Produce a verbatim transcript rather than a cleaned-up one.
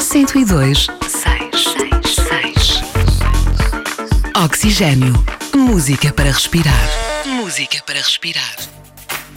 cento e dois, seis. Oxigênio. Música para respirar. Música para respirar.